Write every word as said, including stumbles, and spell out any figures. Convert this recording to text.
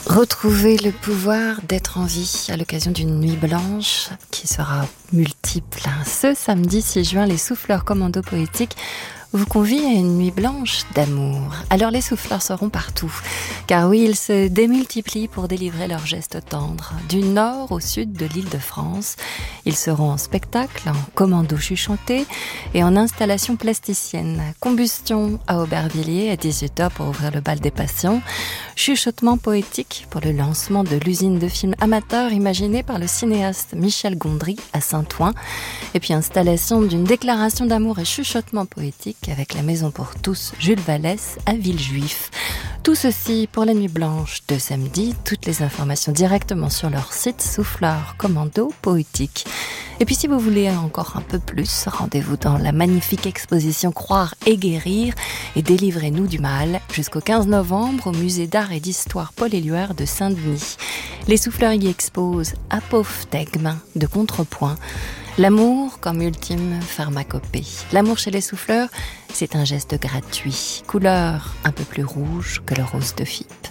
Retrouvez le pouvoir d'être en vie à l'occasion d'une nuit blanche qui sera multiple. Ce samedi six juin, les Souffleurs Commando Poétiques vous convient à une nuit blanche d'amour. Alors les souffleurs seront partout, car oui, ils se démultiplient pour délivrer leurs gestes tendres. Du nord au sud de l'île de France, ils seront en spectacle, en commando chuchoté et en installation plasticienne. Combustion à Aubervilliers à dix-huit heures pour ouvrir le bal des passions. Chuchotement poétique pour le lancement de l'usine de films amateurs imaginée par le cinéaste Michel Gondry à Saint-Ouen. Et puis installation d'une déclaration d'amour et chuchotement poétique avec la Maison pour tous Jules Vallès à Villejuif. Tout ceci pour la nuit blanche de samedi. Toutes les informations directement sur leur site Souffleurs Commando Poétique. Et puis si vous voulez encore un peu plus, rendez-vous dans la magnifique exposition Croire et guérir et délivrez-nous du mal jusqu'au quinze novembre au musée d'art et d'histoire Paul Éluard de Saint-Denis. Les souffleurs y exposent apophthegme de contrepoint. L'amour comme ultime pharmacopée. L'amour chez les souffleurs, c'est un geste gratuit, couleur un peu plus rouge que le rose de Fippe.